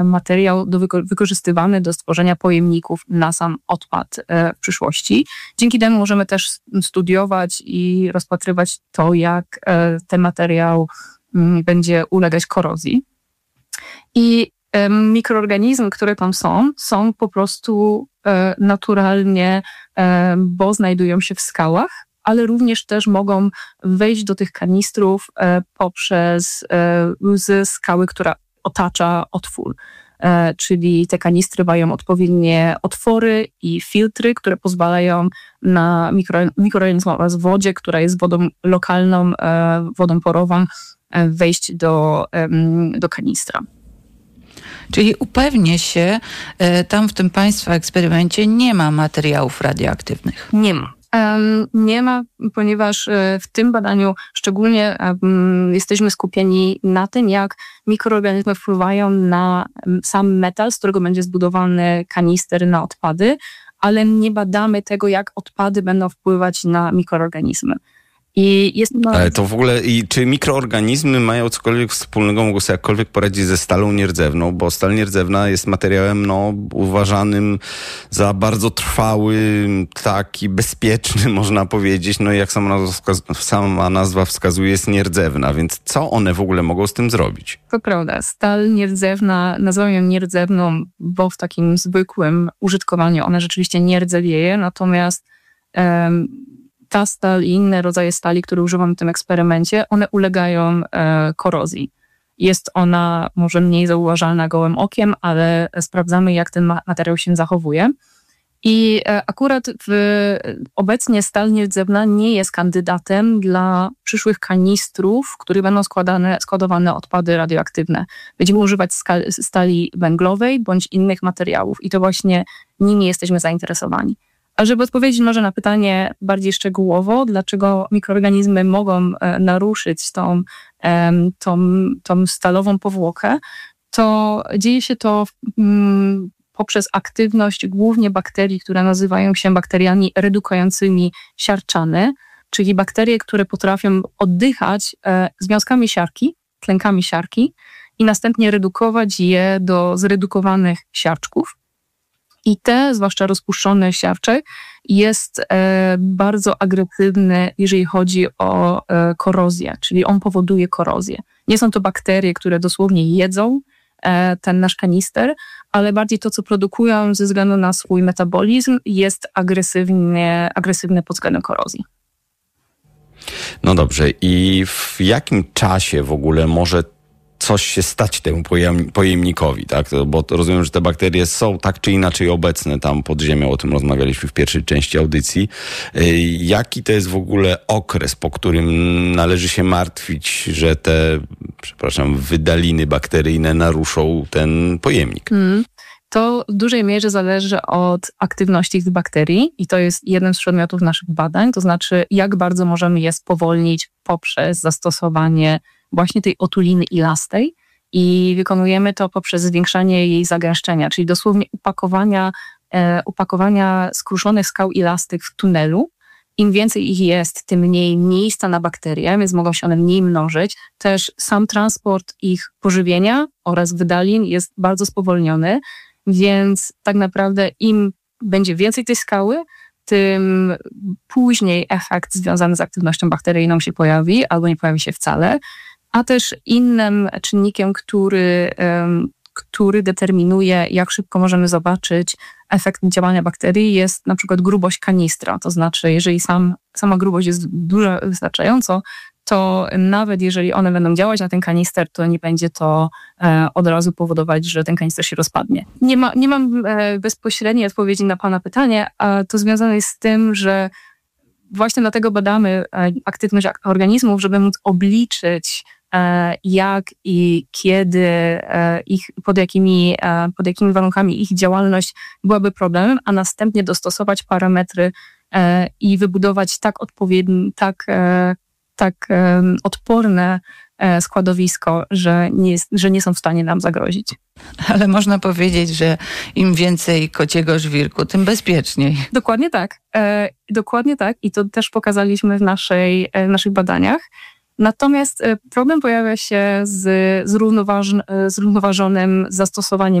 materiał wykorzystywany do stworzenia pojemników na sam odpad w przyszłości. Dzięki temu możemy też studiować i rozpatrywać to, jak ten materiał będzie ulegać korozji. I mikroorganizmy, które tam są po prostu naturalnie, bo znajdują się w skałach, ale również też mogą wejść do tych kanistrów poprzez ze skały, która otacza otwór. Czyli te kanistry mają odpowiednie otwory i filtry, które pozwalają na mikroorganizmom oraz wodzie, która jest wodą lokalną, wodą porową, wejść do kanistra. Czyli upewnię się, tam w tym Państwa eksperymencie nie ma materiałów radioaktywnych. Nie ma. Nie ma, ponieważ w tym badaniu szczególnie jesteśmy skupieni na tym, jak mikroorganizmy wpływają na sam metal, z którego będzie zbudowany kanister na odpady, ale nie badamy tego, jak odpady będą wpływać na mikroorganizmy. Ale to w ogóle, czy mikroorganizmy mają cokolwiek wspólnego, mogą sobie jakkolwiek poradzić ze stalą nierdzewną, bo stal nierdzewna jest materiałem uważanym za bardzo trwały, taki bezpieczny, można powiedzieć, jak sama nazwa wskazuje, jest nierdzewna, więc co one w ogóle mogą z tym zrobić? To prawda, stal nierdzewna, nazywam ją nierdzewną, bo w takim zwykłym użytkowaniu ona rzeczywiście nie rdzewieje, natomiast ta stal i inne rodzaje stali, które używam w tym eksperymencie, one ulegają korozji. Jest ona może mniej zauważalna gołym okiem, ale sprawdzamy, jak ten materiał się zachowuje. I akurat obecnie stal nierdzewna nie jest kandydatem dla przyszłych kanistrów, w których będą składowane odpady radioaktywne. Będziemy używać stali węglowej bądź innych materiałów i to właśnie nimi jesteśmy zainteresowani. A żeby odpowiedzieć może na pytanie bardziej szczegółowo, dlaczego mikroorganizmy mogą naruszyć tą stalową powłokę, to dzieje się to poprzez aktywność głównie bakterii, które nazywają się bakteriami redukującymi siarczane, czyli bakterie, które potrafią oddychać związkami siarki, tlenkami siarki i następnie redukować je do zredukowanych siarczków. I te, zwłaszcza rozpuszczone siarcze, jest bardzo agresywny, jeżeli chodzi o korozję, czyli on powoduje korozję. Nie są to bakterie, które dosłownie jedzą ten nasz kanister, ale bardziej to, co produkują ze względu na swój metabolizm, jest agresywne pod względem korozji. No dobrze, i w jakim czasie w ogóle może coś się stać temu pojemnikowi, tak? Bo rozumiem, że te bakterie są tak czy inaczej obecne tam pod ziemią, o tym rozmawialiśmy w pierwszej części audycji. Jaki to jest w ogóle okres, po którym należy się martwić, że te, wydaliny bakteryjne naruszą ten pojemnik? To w dużej mierze zależy od aktywności tych bakterii i to jest jeden z przedmiotów naszych badań, to znaczy jak bardzo możemy je spowolnić poprzez zastosowanie właśnie tej otuliny ilastej i wykonujemy to poprzez zwiększanie jej zagęszczenia, czyli dosłownie upakowania skruszonych skał ilastych w tunelu. Im więcej ich jest, tym mniej miejsca na bakterie, więc mogą się one mniej mnożyć. Też sam transport ich pożywienia oraz wydalin jest bardzo spowolniony, więc tak naprawdę im będzie więcej tej skały, tym później efekt związany z aktywnością bakteryjną się pojawi albo nie pojawi się wcale. A też innym czynnikiem, który determinuje, jak szybko możemy zobaczyć efekt działania bakterii, jest na przykład grubość kanistra. To znaczy, jeżeli sama grubość jest duża wystarczająco, to nawet jeżeli one będą działać na ten kanister, to nie będzie to od razu powodować, że ten kanister się rozpadnie. Nie mam bezpośredniej odpowiedzi na Pana pytanie, a to związane jest z tym, że właśnie dlatego badamy aktywność organizmów, żeby móc obliczyć, jak i kiedy pod jakimi warunkami ich działalność byłaby problemem, a następnie dostosować parametry i wybudować tak odpowiednie, tak odporne składowisko, że nie są w stanie nam zagrozić. Ale można powiedzieć, że im więcej kociego żwirku, tym bezpieczniej. Dokładnie tak. I to też pokazaliśmy w naszych badaniach. Natomiast problem pojawia się z zrównoważonym zastosowaniem